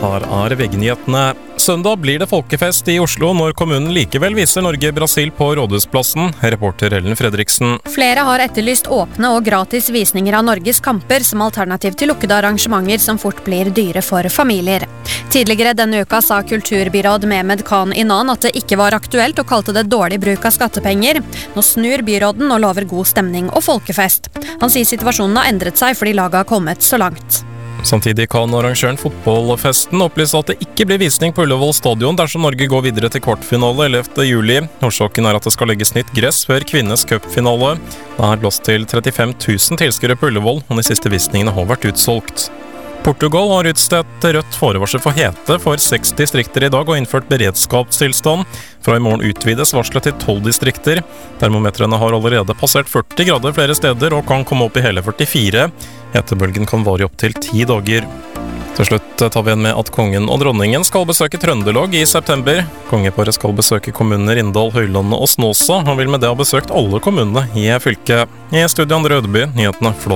Her VG-nyhetene. Søndag blir det folkefest i Oslo når kommunen likevel viser Norge-Brasil på Rådhusplassen. Reporter Ellen Fredriksen. Flere har etterlyst åpne og gratis visninger av Norges kamper som alternativ til lukkede arrangementer som fort blir dyre for familier. Tidligere denne uka sa kulturbyråd Mehmed Khan Inan at det ikke var aktuelt og kalte det dårlig bruk av skattepenger. Nå snur byråden og lover god stemning og folkefest. Han sier situasjonen har endret seg fordi laget har kommet så langt. Samtidig kan arrangøren fotballfesten opplyse at det ikke blir visning på Ullevål stadion dersom Norge går videre til kvartfinale 11. juli. Årsaken er at det skal legges nytt gress før kvinnes cupfinale. Det er plass til 35 000 tilskuere på Ullevål, og de siste visningene har vært utsolgt. Portugal har utstedt rødt forevarsel for hete for 6 distrikter i dag og innført beredskapstilstand. Fra i morgen utvides varslet til 12 distrikter. Termometrene har allerede passert 40 grader flere steder og kan komme opp i hele 44. Hetebølgen kan vare opp til 10 dager. Til slutt tar vi igjen med at kongen og dronningen skal besøke Trøndelag i september. Kongeparet skal besøke kommunene Rindal, Høylandet og Snåsa. Han vil med det ha besøkt alle kommunene i fylket. I studio Andre Ødeby, nyhetene Flått.